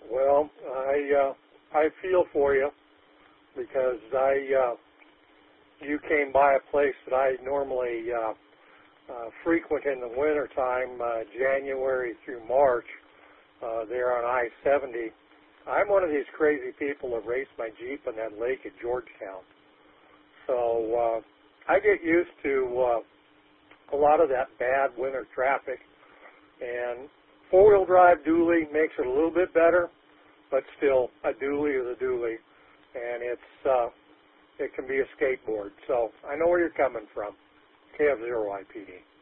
Well, I feel for you because you came by a place that I normally frequent in the wintertime, January through March, there on I-70. I'm one of these crazy people that race my Jeep in that lake at Georgetown. So I get used to a lot of that bad winter traffic, and four-wheel drive dually makes it a little bit better, but still a dually is a dually, and it can be a skateboard. So I know where you're coming from. KF0IPD.